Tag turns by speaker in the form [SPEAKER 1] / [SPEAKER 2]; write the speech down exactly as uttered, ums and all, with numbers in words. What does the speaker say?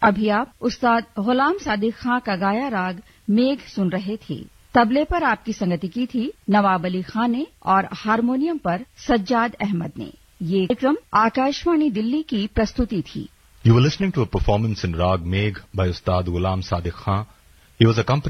[SPEAKER 1] अभी आप उस्ताद गुलाम सादिक खां का गाया राग मेघ सुन रहे थे। तबले पर आपकी संगति की थी नवाब अली खां ने और हारमोनियम पर सज्जाद अहमद ने। ये कार्यक्रम आकाशवाणी दिल्ली की प्रस्तुति थी।
[SPEAKER 2] You were listening to a performance in Rag Megh by Ustad Ghulam Sadiq Khan. He was accompanied